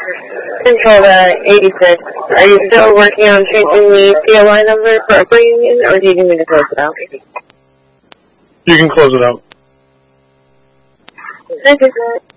Control 86. Are you still working on changing the COI number for Upper Union, or do you need me to close it out? You can close it out. Thank you.